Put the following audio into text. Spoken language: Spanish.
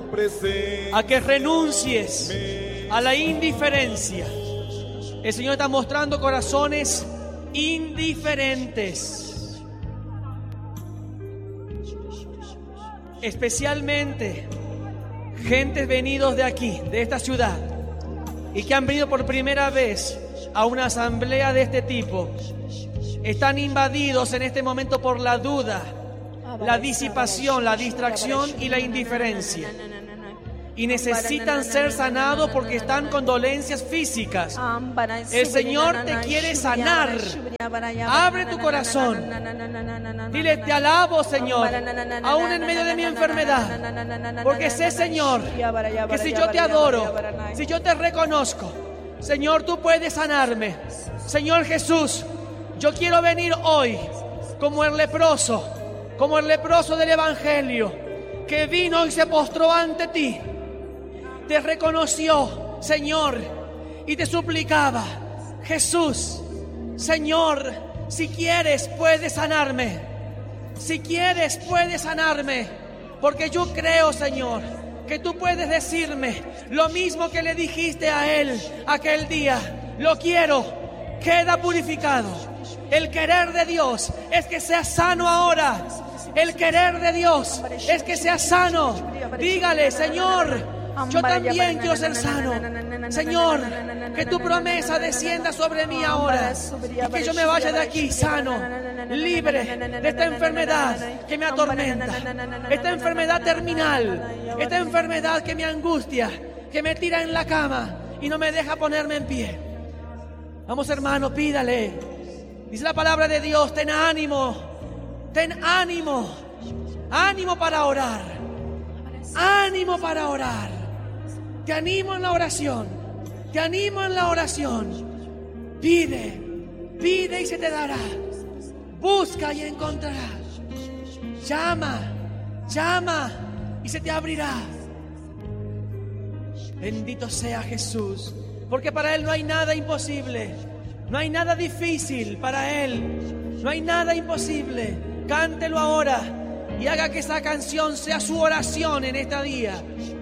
a que renuncies a la indiferencia. El Señor está mostrando corazones indiferentes, especialmente gentes venidos de aquí, de esta ciudad, y que han venido por primera vez a una asamblea de este tipo. Están invadidos en este momento por la duda, la disipación, la distracción y la indiferencia. Y necesitan ser sanados porque están con dolencias físicas. El Señor te quiere sanar. Abre tu corazón. Dile: te alabo, Señor, aún en medio de mi enfermedad. Porque sé, Señor, que si yo te adoro, si yo te reconozco, Señor, tú puedes sanarme. Señor Jesús, yo quiero venir hoy como el leproso del Evangelio, que vino y se postró ante ti. Te reconoció, Señor, y te suplicaba: Jesús, Señor, si quieres puedes sanarme. Si quieres puedes sanarme. Porque yo creo, Señor, que tú puedes decirme lo mismo que le dijiste a él aquel día. Lo quiero, queda purificado. El querer de Dios es que seas sano ahora. El querer de Dios es que seas sano. Dígale: Señor, yo también quiero ser sano. Señor, que tu promesa descienda sobre mí ahora y que yo me vaya de aquí sano, libre de esta enfermedad que me atormenta, esta enfermedad terminal, esta enfermedad que me angustia, que me tira en la cama y no me deja ponerme en pie. Vamos, hermano, pídale. Dice la palabra de Dios: ten ánimo, ánimo para orar, ánimo para orar. Te animo en la oración, te animo en la oración. Pide y se te dará. Busca y encontrarás. Llama y se te abrirá. Bendito sea Jesús, porque para Él no hay nada imposible, no hay nada difícil para Él, no hay nada imposible. Cántelo ahora y haga que esa canción sea su oración en este día.